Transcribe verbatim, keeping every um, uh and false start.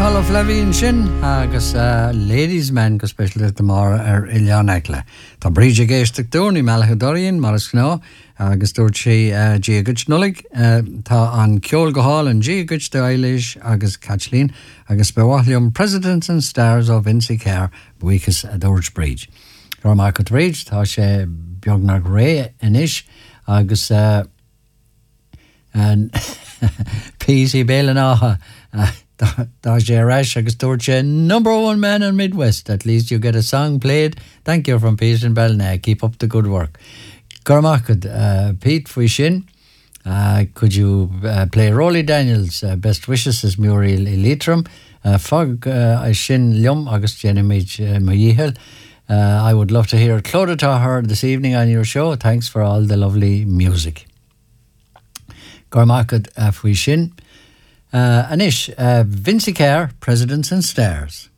Hall of Levine Shin, agus uh, Ladies Man, go special tomorrow ar Ilian Ekle. Tá bríide géisteach dúr ní mealacha doríonn, mar is gná, agus dúirt sé Gia Gutch Nullig, tá an ceol go háil an Gia Gutch de Eilish agus Catchlín, agus bewaithliom Presidents and Stars of Vincy Kerr, buíchas a dúirt bríd. Gur mar go bríd, tá sé beagnach ré inis, agus uh, an P C Bélan áha, Dá sé rash agus dúirt sé number one man in Midwest. At least you get a song played. Thank you from Pete and Bellnay. Keep up the good work. Gormachad, uh, Pete fwy sin. Uh, could you uh, play Rolly Daniels? Uh, best wishes as Muriel Elitrum. Uh, Fog uh, Shin Lium agus Jenimage uh, Mayihel. Uh, I would love to hear Clodagh Tahar this evening on your show. Thanks for all the lovely music. Gormachad uh, fwy sin. Uh, Anish, uh, Vincy Kerr, Presidents and Stars.